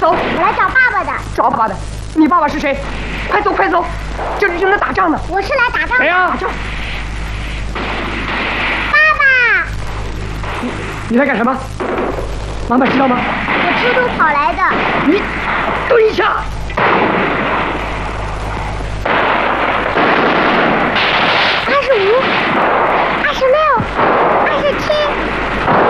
走， 我来找爸爸的。 找爸爸的。你爸爸是谁？快走快走，这里正在打仗呢。 我是来打仗的。 谁呀？打仗。 爸爸。 你在干什么？妈妈知道吗？ 我吃土跑来的。 你蹲下。